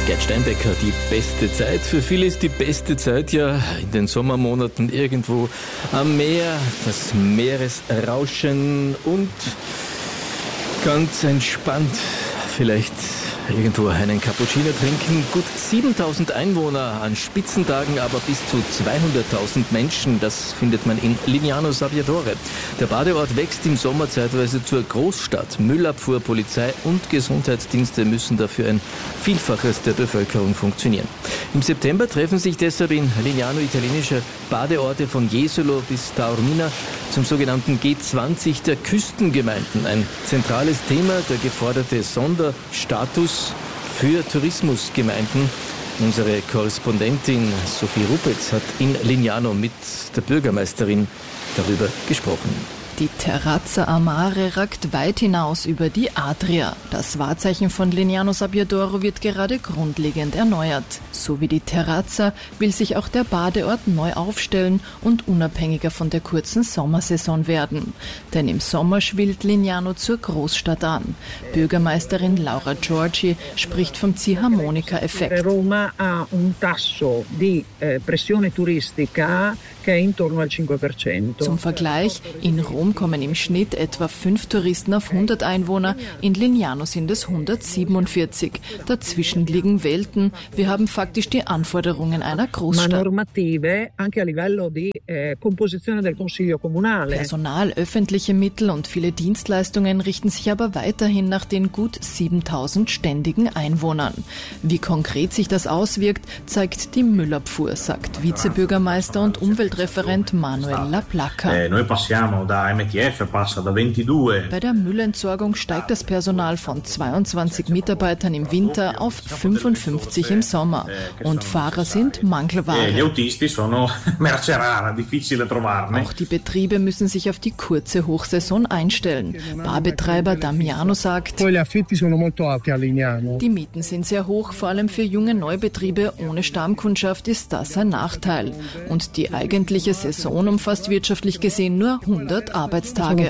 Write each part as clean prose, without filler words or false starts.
Gerd Steinbecker, die beste Zeit. Für viele ist die beste Zeit ja in den Sommermonaten irgendwo am Meer, das Meeresrauschen und ganz entspannt vielleicht irgendwo einen Cappuccino trinken. Gut 7.000 Einwohner an Spitzentagen, aber bis zu 200.000 Menschen. Das findet man in Lignano Sabbiadore. Der Badeort wächst im Sommer zeitweise zur Großstadt. Müllabfuhr, Polizei und Gesundheitsdienste müssen dafür ein Vielfaches der Bevölkerung funktionieren. Im September treffen sich deshalb in Lignano italienische Badeorte von Jesolo bis Taormina zum sogenannten G20 der Küstengemeinden. Ein zentrales Thema, der geforderte Sonderstatus für Tourismusgemeinden. Unsere Korrespondentin Sophie Rupetz hat in Lignano mit der Bürgermeisterin darüber gesprochen. Die Terrazza a Mare ragt weit hinaus über die Adria. Das Wahrzeichen von Lignano Sabbiadoro wird gerade grundlegend erneuert. So wie die Terrazza will sich auch der Badeort neu aufstellen und unabhängiger von der kurzen Sommersaison werden. Denn im Sommer schwillt Lignano zur Großstadt an. Bürgermeisterin Laura Giorgi spricht vom Ziehharmonika-Effekt. Roma ha un tasso di pressione turistica che è intorno al 5%. Zum Vergleich, in Rom kommen im Schnitt etwa 5 Touristen auf 100 Einwohner, in Lignano sind es 147. Dazwischen liegen Welten. Wir haben faktisch die Anforderungen einer Großstadt. Normative anche a livello di composizione del Consiglio Comunale. Personal, öffentliche Mittel und viele Dienstleistungen richten sich aber weiterhin nach den gut 7.000 ständigen Einwohnern. Wie konkret sich das auswirkt, zeigt die Müllabfuhr, sagt Vizebürgermeister und Umweltreferent Manuel Laplaca. Bei der Müllentsorgung steigt das Personal von 22 Mitarbeitern im Winter auf 55 im Sommer. Und Fahrer sind Mangelware. Auch die Betriebe müssen sich auf die kurze Hochsaison einstellen. Barbetreiber Damiano sagt, die Mieten sind sehr hoch, vor allem für junge Neubetriebe ohne Stammkundschaft ist das ein Nachteil. Und die eigentliche Saison umfasst wirtschaftlich gesehen nur 100 Arbeitstage.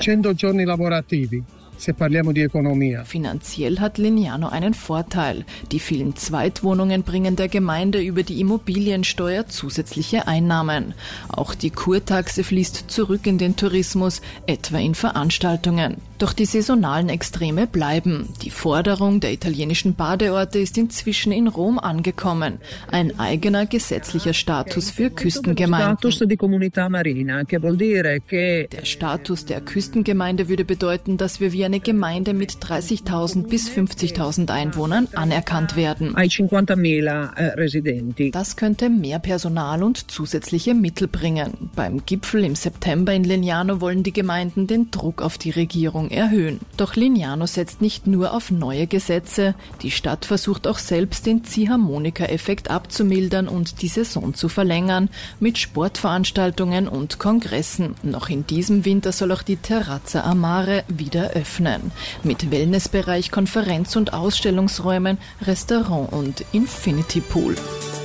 Finanziell hat Lignano einen Vorteil. Die vielen Zweitwohnungen bringen der Gemeinde über die Immobiliensteuer zusätzliche Einnahmen. Auch die Kurtaxe fließt zurück in den Tourismus, etwa in Veranstaltungen. Doch die saisonalen Extreme bleiben. Die Forderung der italienischen Badeorte ist inzwischen in Rom angekommen. Ein eigener gesetzlicher Status für Küstengemeinden. Der Status der Küstengemeinde würde bedeuten, dass wir wie eine Gemeinde mit 30.000 bis 50.000 Einwohnern anerkannt werden. Das könnte mehr Personal und zusätzliche Mittel bringen. Beim Gipfel im September in Lignano wollen die Gemeinden den Druck auf die Regierung erhöhen. Doch Lignano setzt nicht nur auf neue Gesetze. Die Stadt versucht auch selbst den Ziehharmonika-Effekt abzumildern und die Saison zu verlängern mit Sportveranstaltungen und Kongressen. Noch in diesem Winter soll auch die Terrazza a Mare wieder öffnen. Mit Wellnessbereich, Konferenz- und Ausstellungsräumen, Restaurant und Infinity Pool.